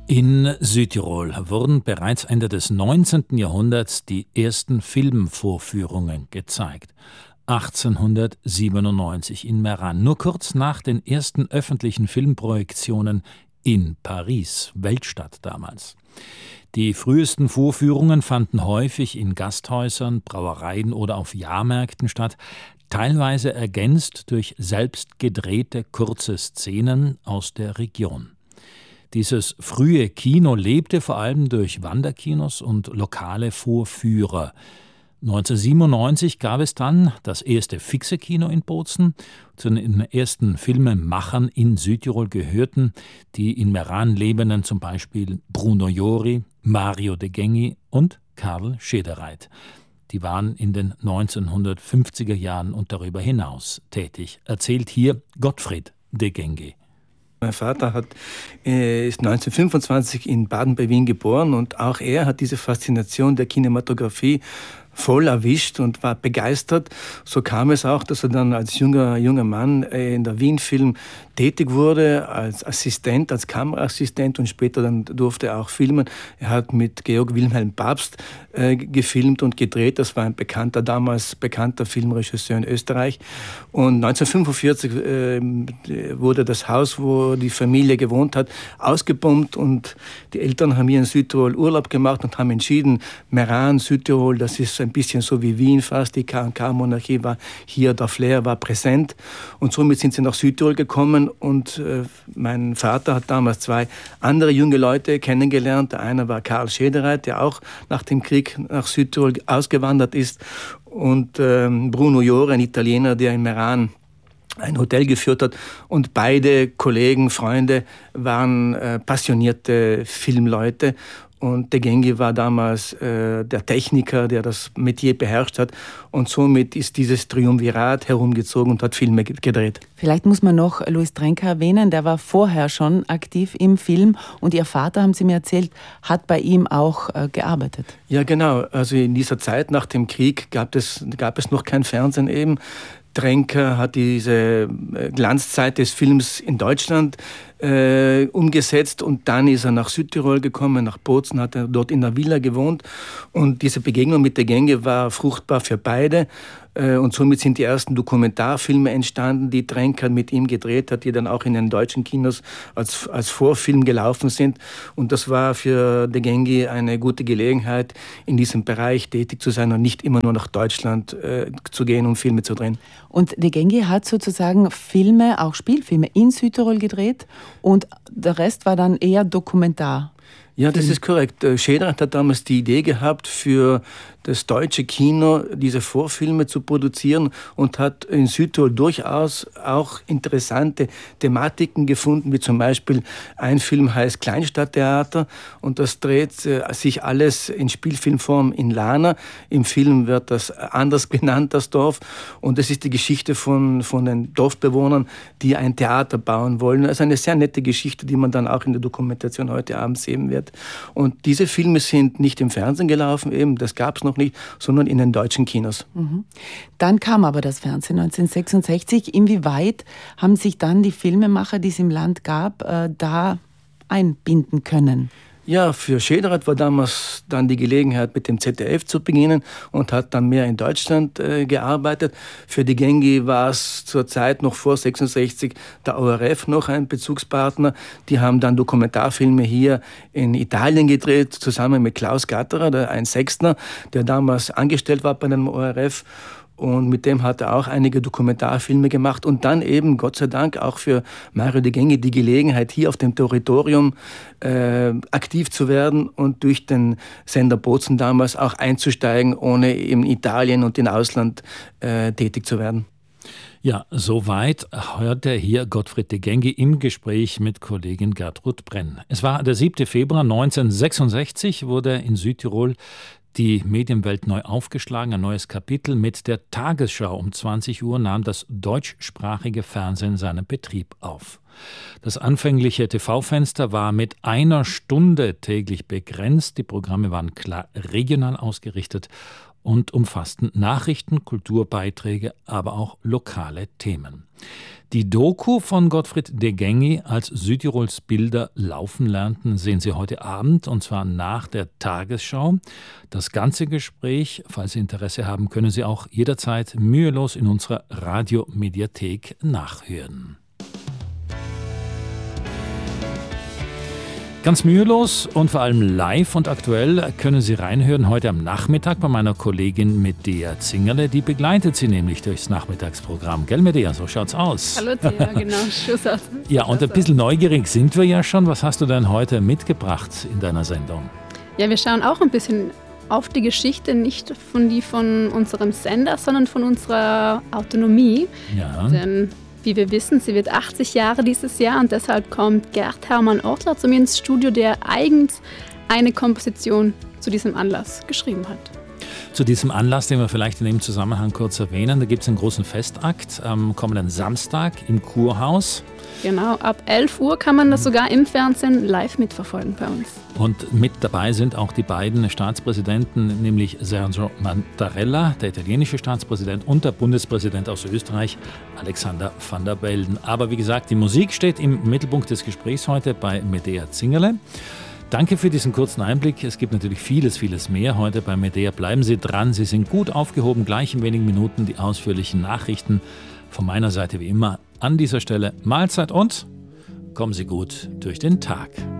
In Südtirol wurden bereits Ende des 19. Jahrhunderts die ersten Filmvorführungen gezeigt. 1897 in Meran, nur kurz nach den ersten öffentlichen Filmprojektionen in Paris, Weltstadt damals. Die frühesten Vorführungen fanden häufig in Gasthäusern, Brauereien oder auf Jahrmärkten statt, teilweise ergänzt durch selbst gedrehte kurze Szenen aus der Region. Dieses frühe Kino lebte vor allem durch Wanderkinos und lokale Vorführer. 1997 gab es dann das erste fixe Kino in Bozen. Zu den ersten Filmemachern in Südtirol gehörten die in Meran lebenden zum Beispiel Bruno Jori, Mario De Gengi und Karl Schedereit. Die waren in den 1950er Jahren und darüber hinaus tätig, erzählt hier Gottfried De Gengi. Mein Vater ist 1925 in Baden bei Wien geboren und auch er hat diese Faszination der Kinematografie voll erwischt und war begeistert. So kam es auch, dass er dann als junger Mann in der Wien-Film tätig wurde, als Assistent, als Kameraassistent, und später dann durfte er auch filmen. Er hat mit Georg Wilhelm Pabst gefilmt und gedreht. Das war ein damals bekannter Filmregisseur in Österreich. Und 1945 wurde das Haus, wo die Familie gewohnt hat, ausgebombt, und die Eltern haben hier in Südtirol Urlaub gemacht und haben entschieden, Meran, Südtirol, das ist ein bisschen so wie Wien fast, die K&K-Monarchie war hier, der Flair war präsent, und somit sind sie nach Südtirol gekommen. Und mein Vater hat damals zwei andere junge Leute kennengelernt. Der eine war Karl Schedereit, der auch nach dem Krieg nach Südtirol ausgewandert ist, und Bruno Jori, ein Italiener, der in Meran ein Hotel geführt hat. Und beide Kollegen, Freunde waren passionierte Filmleute. Und De Gengi war damals der Techniker, der das Metier beherrscht hat. Und somit ist dieses Triumvirat herumgezogen und hat Filme gedreht. Vielleicht muss man noch Louis Trenker erwähnen, der war vorher schon aktiv im Film. Und Ihr Vater, haben Sie mir erzählt, hat bei ihm auch gearbeitet. Ja, genau. Also in dieser Zeit nach dem Krieg gab es noch kein Fernsehen eben. Trenker hat diese Glanzzeit des Films in Deutschland umgesetzt, und dann ist er nach Südtirol gekommen, nach Bozen, hat er dort in der Villa gewohnt, und diese Begegnung mit De Gengi war fruchtbar für beide, und somit sind die ersten Dokumentarfilme entstanden, die Trenker mit ihm gedreht hat, die dann auch in den deutschen Kinos als Vorfilm gelaufen sind, und das war für De Gengi eine gute Gelegenheit, in diesem Bereich tätig zu sein und nicht immer nur nach Deutschland zu gehen, um Filme zu drehen. Und De Gengi hat sozusagen Filme, auch Spielfilme, in Südtirol gedreht, und der Rest war dann eher Dokumentar. Ja, das ist korrekt. Schedereit hat damals die Idee gehabt, für das deutsche Kino diese Vorfilme zu produzieren, und hat in Südtirol durchaus auch interessante Thematiken gefunden, wie zum Beispiel ein Film heißt Kleinstadttheater, und das dreht sich alles in Spielfilmform in Lana. Im Film wird das anders genannt, das Dorf, und das ist die Geschichte von den Dorfbewohnern, die ein Theater bauen wollen. Also eine sehr nette Geschichte, die man dann auch in der Dokumentation heute Abend sehen wird. Und diese Filme sind nicht im Fernsehen gelaufen, eben, das gab es noch nicht, sondern in den deutschen Kinos. Mhm. Dann kam aber das Fernsehen 1966. Inwieweit haben sich dann die Filmemacher, die es im Land gab, da einbinden können? Ja, für Schedereit war damals dann die Gelegenheit, mit dem ZDF zu beginnen, und hat dann mehr in Deutschland gearbeitet. Für De Gengi war es zur Zeit noch vor 66 der ORF noch ein Bezugspartner. Die haben dann Dokumentarfilme hier in Italien gedreht, zusammen mit Klaus Gatterer, ein Sechstner, der damals angestellt war bei dem ORF. Und mit dem hat er auch einige Dokumentarfilme gemacht, und dann eben, Gott sei Dank, auch für Mario De Gengi die Gelegenheit, hier auf dem Territorium aktiv zu werden und durch den Sender Bozen damals auch einzusteigen, ohne in Italien und im Ausland tätig zu werden. Ja, soweit hörte hier Gottfried De Gengi im Gespräch mit Kollegin Gertrud Brenn. Es war der 7. Februar 1966, wurde in Südtirol die Medienwelt neu aufgeschlagen, ein neues Kapitel. Mit der Tagesschau um 20 Uhr nahm das deutschsprachige Fernsehen seinen Betrieb auf. Das anfängliche TV-Fenster war mit 1 Stunde täglich begrenzt. Die Programme waren klar regional ausgerichtet und umfassten Nachrichten, Kulturbeiträge, aber auch lokale Themen. Die Doku von Gottfried de Gengi, als Südtirols Bilder laufen lernten, sehen Sie heute Abend, und zwar nach der Tagesschau. Das ganze Gespräch, falls Sie Interesse haben, können Sie auch jederzeit mühelos in unserer Radiomediathek nachhören. Ganz mühelos und vor allem live und aktuell können Sie reinhören heute am Nachmittag bei meiner Kollegin Medea Zingerle. Die begleitet Sie nämlich durchs Nachmittagsprogramm. Gell, Medea? So schaut's aus. Hallo, Thea, genau. Schuss aus. Ja, und ein bisschen neugierig sind wir ja schon. Was hast du denn heute mitgebracht in deiner Sendung? Ja, wir schauen auch ein bisschen auf die Geschichte, nicht von unserem Sender, sondern von unserer Autonomie. Ja. Denn wie wir wissen, sie wird 80 Jahre dieses Jahr und deshalb kommt Gerd Hermann Ortler zu mir ins Studio, der eigens eine Komposition zu diesem Anlass geschrieben hat. Zu diesem Anlass, den wir vielleicht in dem Zusammenhang kurz erwähnen, da gibt es einen großen Festakt am kommenden Samstag im Kurhaus. Genau, ab 11 Uhr kann man das sogar im Fernsehen live mitverfolgen bei uns. Und mit dabei sind auch die beiden Staatspräsidenten, nämlich Sergio Mattarella, der italienische Staatspräsident, und der Bundespräsident aus Österreich, Alexander Van der Bellen. Aber wie gesagt, die Musik steht im Mittelpunkt des Gesprächs heute bei Medea Zingerle. Danke für diesen kurzen Einblick. Es gibt natürlich vieles mehr heute bei Medea. Bleiben Sie dran, Sie sind gut aufgehoben. Gleich in wenigen Minuten die ausführlichen Nachrichten. Von meiner Seite wie immer an dieser Stelle Mahlzeit und kommen Sie gut durch den Tag.